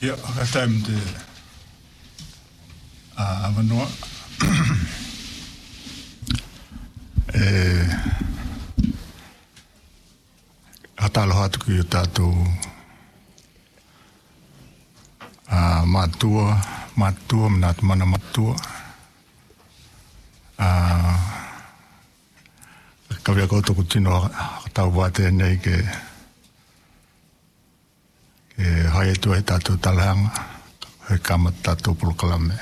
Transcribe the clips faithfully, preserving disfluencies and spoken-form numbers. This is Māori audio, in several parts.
Ja, time de a Avanoa. E hatalo hatu ki o tātou a matua, matua mnat mana matua. A kawia koutou kutino tau wate nei ke ke hae tu e tātou talahanga he kamat tātou pulukalame.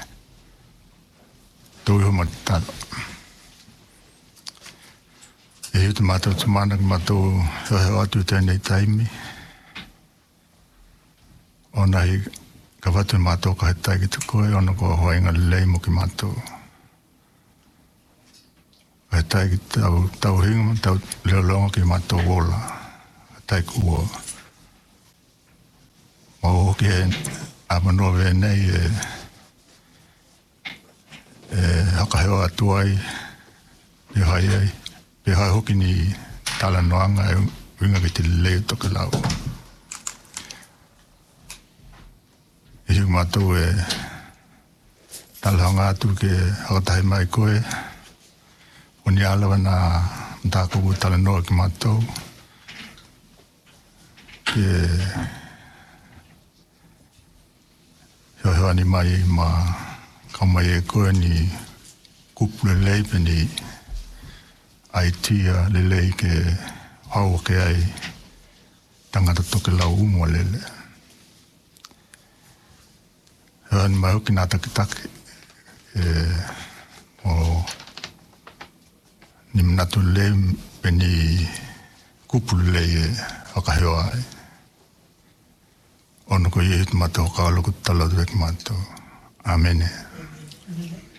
Tui homa tātou. E hiu te mātou te mana ki mātou he atu tēnei taimi. Ona hi ka watu mātou ka he tai ki te koe, ona ko hoenga lei mo ki mātou. Ka he tai ki tau, tau hinga, tau leo longa ki mātou wola. Ka tai kua. Ma hoki he amanoa ve nei e e haka heo atu ai e hai ai. Pe hai hoki ni tala noanga e winga ki te leo toke lau. E hiu mātou e tala hanga atu ke hakatahi mai koe. O ni alawa na mtākuku tala noa ki mātou. Ke heo heo ani mai ma kamai e koe ni kupule lei pe ni aitia le lei ke hau ke ai tangata toke lau umo lele. Heo ani mai hoki nā takitake e o ni manatu lei pe ni kupule lei e hakaheo ai. Ono ko ye hit mato ka lo ko talo de mato. Amen.